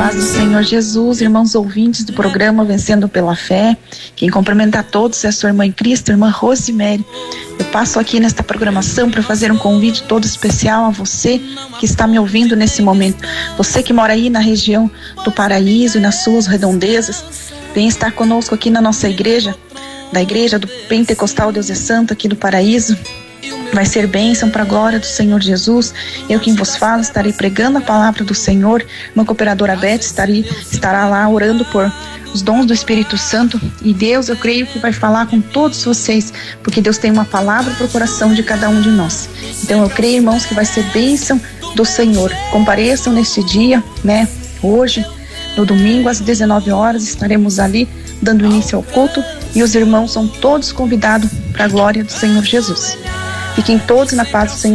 Paz do Senhor Jesus, irmãos ouvintes do programa Vencendo pela Fé. Quem cumprimenta a todos é a sua irmã em Cristo, irmã Rosemary. Eu passo aqui nesta programação para fazer um convite todo especial a você que está me ouvindo nesse momento. Você que mora aí na região do Paraíso e nas suas redondezas, vem estar conosco aqui na nossa igreja, da igreja do Pentecostal Deus é Santo aqui do Paraíso. Vai ser bênção para a glória do Senhor Jesus. Eu quem vos falo, estarei pregando a palavra do Senhor. Uma cooperadora Beth estará lá orando por os dons do Espírito Santo. E Deus, eu creio que vai falar com todos vocês, porque Deus tem uma palavra para o coração de cada um de nós. Então eu creio, irmãos, que vai ser bênção do Senhor. Compareçam neste dia, né? Hoje, no domingo, às 19 horas, estaremos ali dando início ao culto. E os irmãos são todos convidados para a glória do Senhor Jesus. Fiquem todos na paz do Senhor.